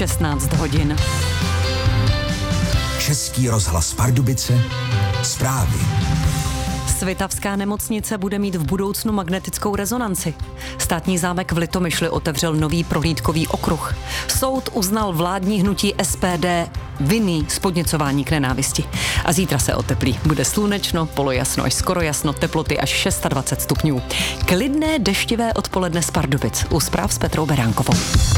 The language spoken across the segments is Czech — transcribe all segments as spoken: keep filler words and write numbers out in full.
šestnáct hodin. Český rozhlas Pardubice, zprávy. Svitavská nemocnice bude mít v budoucnu magnetickou rezonanci. Státní zámek v Litomyšli otevřel nový prohlídkový okruh. Soud uznal vládní hnutí S P D vinný z podněcování k nenávisti. A zítra se oteplí. Bude slunečno, polojasno až skoro jasno, teploty až dvacet šest stupňů. Klidné deštivé odpoledne z Pardubic. U zpráv s Petrou Beránkovou.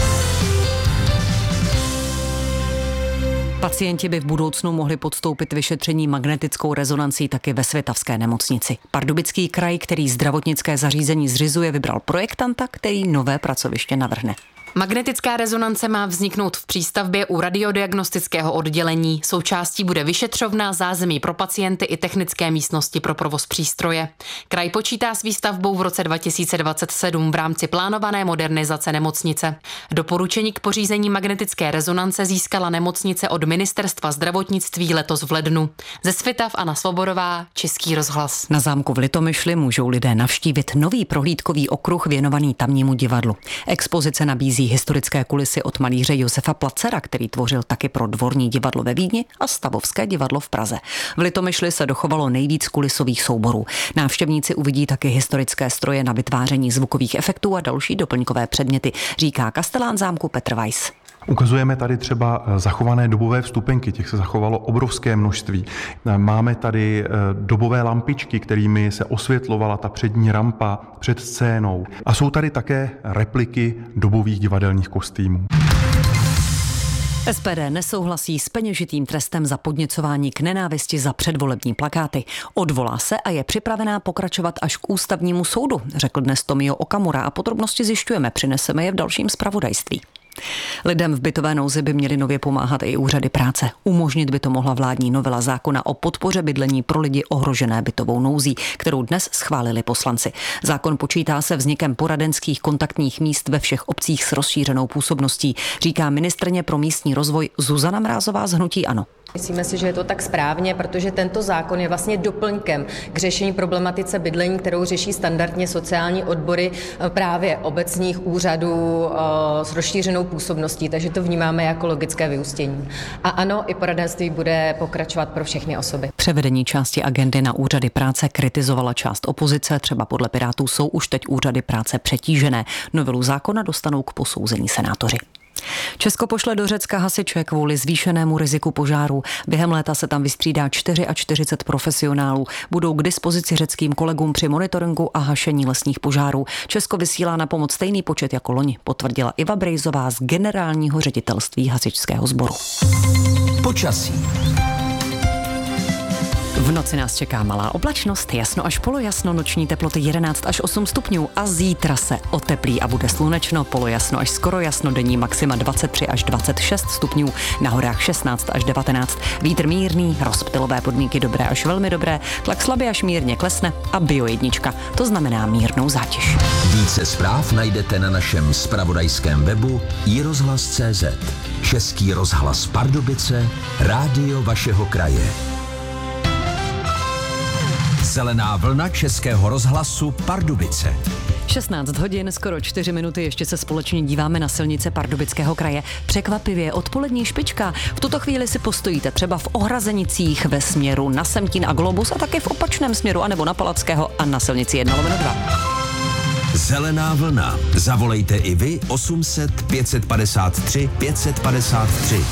Pacienti by v budoucnu mohli podstoupit vyšetření magnetickou rezonancí taky ve Svitavské nemocnici. Pardubický kraj, který zdravotnické zařízení zřizuje, vybral projektanta, který nové pracoviště navrhne. Magnetická rezonance má vzniknout v přístavbě u radiodiagnostického oddělení. Součástí bude vyšetřovna, zázemí pro pacienty i technické místnosti pro provoz přístroje. Kraj počítá s výstavbou v roce dva tisíce dvacet sedm v rámci plánované modernizace nemocnice. Doporučení k pořízení magnetické rezonance získala nemocnice od Ministerstva zdravotnictví letos v lednu. Ze Svitav Anna Svobodová, Český rozhlas. Na zámku v Litomyšli můžou lidé navštívit nový prohlídkový okruh věnovaný tamnímu divadlu. Expozice nabízí historické kulisy od malíře Josefa Placera, který tvořil taky pro Dvorní divadlo ve Vídni a Stavovské divadlo v Praze. V Litomyšli se dochovalo nejvíc kulisových souborů. Návštěvníci uvidí taky historické stroje na vytváření zvukových efektů a další doplňkové předměty, říká kastelán zámku Petr Weiss. Ukazujeme tady třeba zachované dobové vstupenky, těch se zachovalo obrovské množství. Máme tady dobové lampičky, kterými se osvětlovala ta přední rampa před scénou. A jsou tady také repliky dobových divadelních kostýmů. S P D nesouhlasí s peněžitým trestem za podněcování k nenávisti za předvolební plakáty. Odvolá se a je připravená pokračovat až k ústavnímu soudu, řekl dnes Tomio Okamura a podrobnosti zjišťujeme, přineseme je v dalším zpravodajství. Lidem v bytové nouzi by měly nově pomáhat i úřady práce. Umožnit by to mohla vládní novela zákona o podpoře bydlení pro lidi ohrožené bytovou nouzí, kterou dnes schválili poslanci. Zákon počítá se vznikem poradenských kontaktních míst ve všech obcích s rozšířenou působností, říká ministryně pro místní rozvoj Zuzana Mrázová z hnutí ANO. Myslíme si, že je to tak správně, protože tento zákon je vlastně doplňkem k řešení problematice bydlení, kterou řeší standardně sociální odbory právě obecních úřadů s rozšířenou působností, takže to vnímáme jako logické vyústění. A ano, i poradenství bude pokračovat pro všechny osoby. Převedení části agendy na úřady práce kritizovala část opozice, třeba podle Pirátů jsou už teď úřady práce přetížené. Novelu zákona dostanou k posouzení senátoři. Česko pošle do Řecka hasiče kvůli zvýšenému riziku požáru. Během léta se tam vystřídá čtyřicet čtyři profesionálů. Budou k dispozici řeckým kolegům při monitoringu a hašení lesních požárů. Česko vysílá na pomoc stejný počet jako loni, potvrdila Iva Brejzová z generálního ředitelství hasičského sboru. Počasí. V noci nás čeká malá oblačnost, jasno až polojasno, noční teploty jedenáct až osm stupňů a zítra se oteplí a bude slunečno, polojasno až skoro jasno, denní maxima dvacet tři až dvacet šest stupňů, na horách šestnáct až devatenáct, vítr mírný, rozptylové podmínky dobré až velmi dobré, tlak slabě až mírně klesne a biojednička, to znamená mírnou zátěž. Více zpráv najdete na našem zpravodajském webu i rozhlas tečka cé zet. Český rozhlas Pardubice, rádio vašeho kraje. Zelená vlna Českého rozhlasu Pardubice. šestnáct hodin, skoro čtyři minuty, ještě se společně díváme na silnice Pardubického kraje. Překvapivě odpolední špička. V tuto chvíli si postojíte třeba v Ohrazenicích ve směru na Semtín a Globus a také v opačném směru, anebo na Palackého a na silnici jedna lomeno dva. Zelená vlna. Zavolejte i vy osm set pět padesát tři pět padesát tři.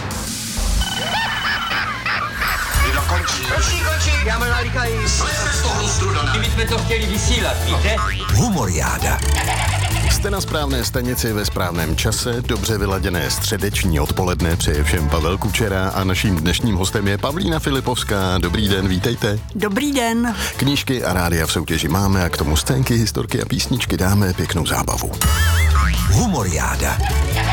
Končí. Končí, končí. Já mám nalíkají. Jsme z toho strudana. My jsme to chtěli vysílat, víte? Humoriáda. Jste na správné stanici ve správném čase, dobře vyladěné středeční odpoledne přeje všem Pavel Kučera a naším dnešním hostem je Pavlína Filipovská. Dobrý den, vítejte. Dobrý den. Knížky a rádia v soutěži máme a k tomu scénky, historky a písničky dáme pěknou zábavu. Humoriáda.